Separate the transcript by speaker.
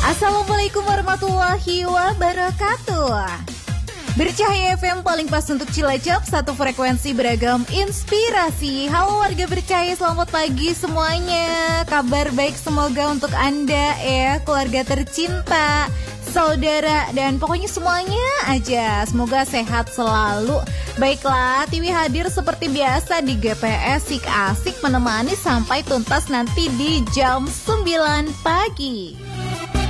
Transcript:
Speaker 1: Assalamualaikum warahmatullahi wabarakatuh. Bercahaya FM paling pas untuk Cilacap, satu frekuensi beragam inspirasi. Halo warga Bercahaya, selamat pagi semuanya. Kabar baik semoga untuk Anda ya, keluarga tercinta, saudara, dan pokoknya semuanya aja. Semoga sehat selalu. Baiklah, Tiwi hadir seperti biasa di GPS Sik Asik menemani sampai tuntas nanti di jam 9 pagi.